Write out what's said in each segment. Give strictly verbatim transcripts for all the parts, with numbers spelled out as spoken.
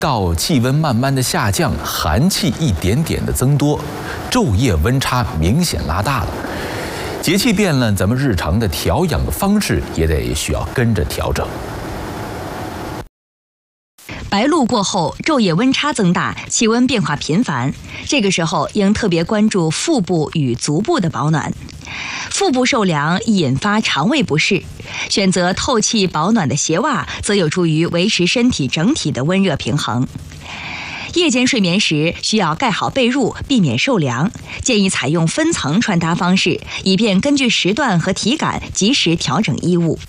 到气温慢慢的下降，寒气一点点的增多，昼夜温差明显拉大了。节气变了，咱们日常的调养的方式也得需要跟着调整。 白露过后，昼夜温差增大，气温变化频繁。这个时候应特别关注腹部与足部的保暖。腹部受凉易引发肠胃不适，选择透气保暖的鞋袜，则有助于维持身体整体的温热平衡。夜间睡眠时需要盖好被褥，避免受凉。建议采用分层穿搭方式，以便根据时段和体感及时调整衣物。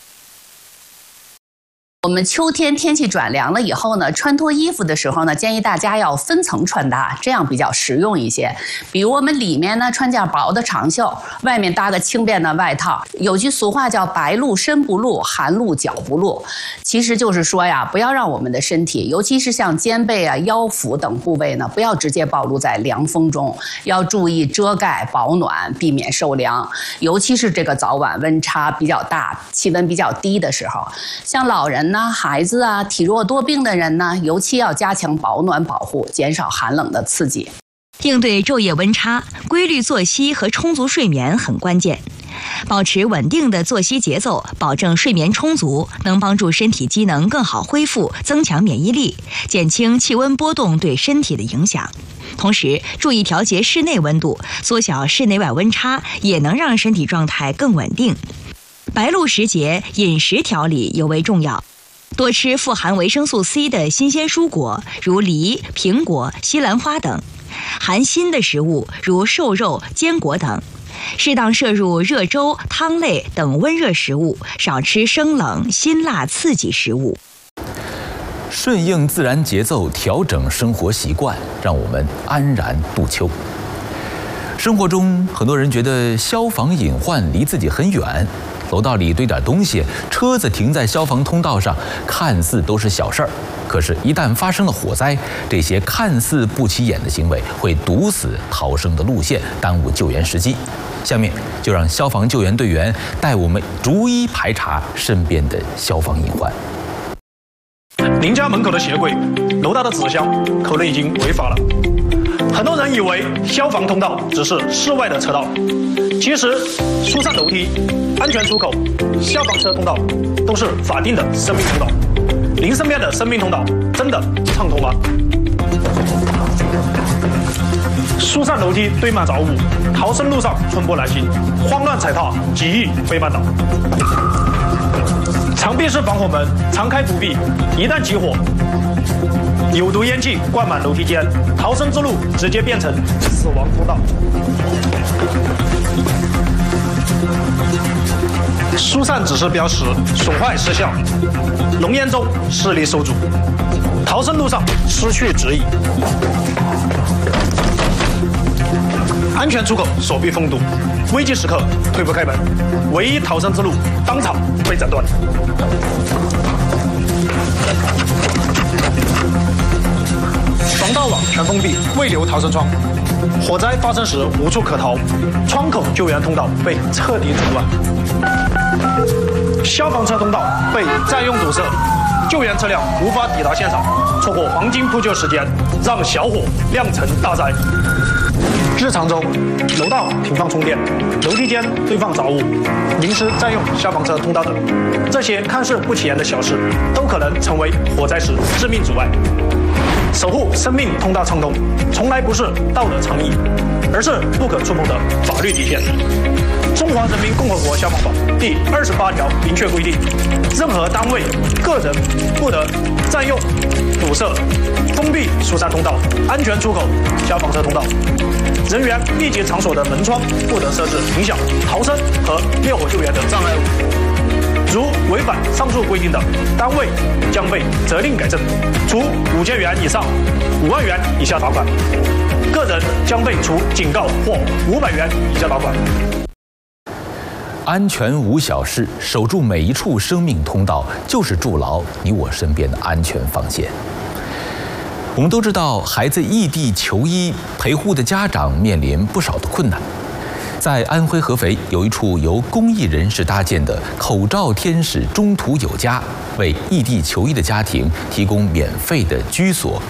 我们秋天天气转凉了以后呢，穿脱衣服的时候呢，建议大家要分层穿搭，这样比较实用一些。比如我们里面呢穿件薄的长袖，外面搭个轻便的外套。有句俗话叫"白露身不露，寒露脚不露"，其实就是说呀，不要让我们的身体，尤其是像肩背啊、腰腹等部位呢，不要直接暴露在凉风中，要注意遮盖保暖，避免受凉。尤其是这个早晚温差比较大、气温比较低的时候，像老人那孩子啊，体弱多病的人呢，尤其要加强保暖保护，减少寒冷的刺激。 应对昼夜温差，规律作息和充足睡眠很关键。保持稳定的作息节奏，保证睡眠充足，能帮助身体机能更好恢复，增强免疫力，减轻气温波动对身体的影响。同时，注意调节室内温度，缩小室内外温差，也能让身体状态更稳定。白露时节，饮食调理尤为重要。多吃富含维生素 C 的新鲜蔬果，如梨、苹果、西兰花等；含锌的食物，如瘦肉、坚果等。适当摄入热粥、汤类等温热食物，少吃生冷、辛辣刺激食物。 顺应自然节奏，调整生活习惯，让我们安然度秋。生活中，很多人觉得消防隐患离自己很远。楼道里堆点东西，车子停在消防通道上，看似都是小事儿，可是，一旦发生了火灾，这些看似不起眼的行为会堵死逃生的路线，耽误救援时机。下面就让消防救援队员带我们逐一排查身边的消防隐患。 您家门口的鞋柜、楼道的纸箱，可能已经违法了。很多人以为消防通道只是室外的车道，其实疏散楼梯、安全出口、消防车通道都是法定的生命通道。您身边的生命通道真的畅通吗？疏散楼梯堆满杂物，逃生路上寸步难行，慌乱踩踏极易被绊倒。墙壁式防火门常开不闭，一旦起火，有毒烟气灌满楼梯间，逃生之路直接变成死亡通道。疏散指示标识损坏失效，浓烟中视力受阻，逃生路上失去指引。安全出口锁闭封堵，危急时刻推不开门，唯一逃生之路当场被斩断。防盗网全封闭，未留逃生窗。火灾发生时无处可逃，窗口救援通道被彻底阻断。消防车通道被占用堵塞，救援车辆无法抵达现场，错过黄金扑救时间，让小火酿成大灾。日常中，楼道停放充电，楼梯间堆放杂物，临时占用消防车通道等，这些看似不起眼的小事，都可能成为火灾时致命阻碍。守护生命通道畅通，从来不是道德倡议，而是不可触碰的法律底线。中华人民共和国消防法第二十八条明确规定，任何单位、个人不得占用、堵塞、封闭疏散通道、安全出口、消防车通道。人员密集场所的门窗不得设置影响逃生和灭火救援的障碍物。如违反上述规定的，单位将被责令改正，处五千元以上五万元以下罚款；个人将被处警告或五百元以下罚款。 安全无小事，守住每一处生命通道，就是筑牢你我身边的安全防线。我们都知道，孩子异地求医，陪护的家长面临不少的困难。在安徽合肥，有一处由公益人士搭建的口罩天使中途有家，为异地求医的家庭提供免费的居所